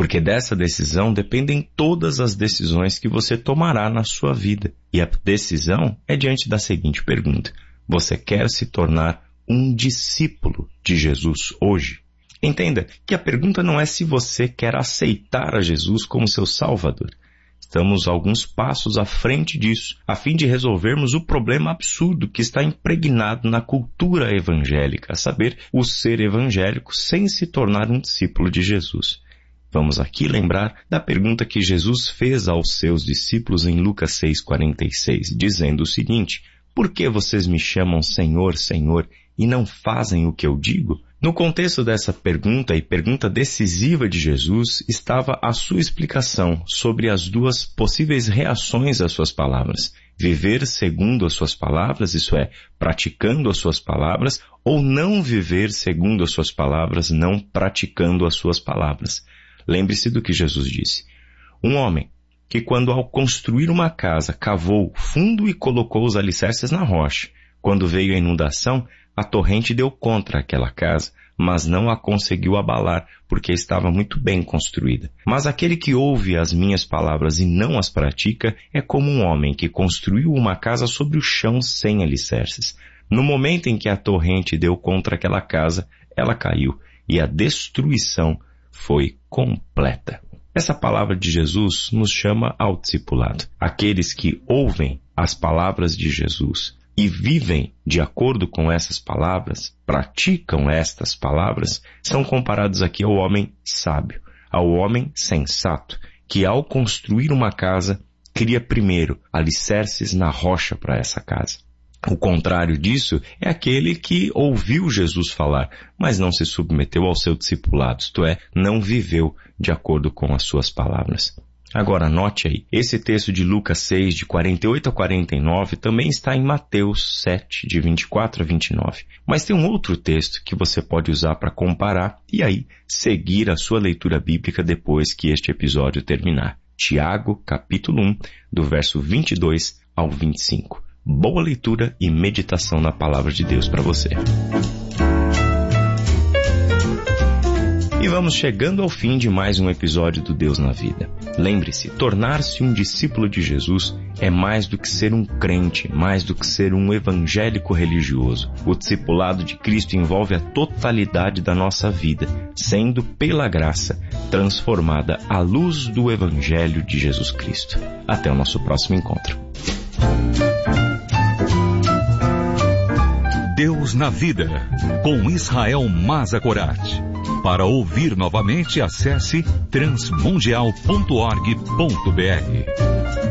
porque dessa decisão dependem todas as decisões que você tomará na sua vida. E a decisão é diante da seguinte pergunta: você quer se tornar um discípulo de Jesus hoje? Entenda que a pergunta não é se você quer aceitar a Jesus como seu Salvador. Estamos alguns passos à frente disso, a fim de resolvermos o problema absurdo que está impregnado na cultura evangélica, a saber, o ser evangélico sem se tornar um discípulo de Jesus. Vamos aqui lembrar da pergunta que Jesus fez aos seus discípulos em Lucas 6,46, dizendo o seguinte: por que vocês me chamam Senhor, Senhor, e não fazem o que eu digo? No contexto dessa pergunta e pergunta decisiva de Jesus, estava a sua explicação sobre as duas possíveis reações às suas palavras. Viver segundo as suas palavras, isso é, praticando as suas palavras, ou não viver segundo as suas palavras, não praticando as suas palavras. Lembre-se do que Jesus disse. Um homem que, quando ao construir uma casa, cavou fundo e colocou os alicerces na rocha, quando veio a inundação, a torrente deu contra aquela casa, mas não a conseguiu abalar, porque estava muito bem construída. Mas aquele que ouve as minhas palavras e não as pratica é como um homem que construiu uma casa sobre o chão sem alicerces. No momento em que a torrente deu contra aquela casa, ela caiu, e a destruição foi completa. Essa palavra de Jesus nos chama ao discipulado. Aqueles que ouvem as palavras de Jesus e vivem de acordo com essas palavras, praticam estas palavras, são comparados aqui ao homem sábio, ao homem sensato, que ao construir uma casa, cria primeiro alicerces na rocha para essa casa. O contrário disso é aquele que ouviu Jesus falar, mas não se submeteu ao seu discipulado, isto é, não viveu de acordo com as suas palavras. Agora, note aí, esse texto de Lucas 6, de 48 a 49, também está em Mateus 7, de 24 a 29. Mas tem um outro texto que você pode usar para comparar e aí seguir a sua leitura bíblica depois que este episódio terminar. Tiago, capítulo 1, do verso 22 ao 25. Boa leitura e meditação na palavra de Deus para você. E vamos chegando ao fim de mais um episódio do Deus na Vida. Lembre-se, tornar-se um discípulo de Jesus é mais do que ser um crente, mais do que ser um evangélico religioso. O discipulado de Cristo envolve a totalidade da nossa vida, sendo, pela graça, transformada à luz do Evangelho de Jesus Cristo. Até o nosso próximo encontro. Deus na Vida, com Israel Mazakorati. Para ouvir novamente, acesse transmundial.org.br.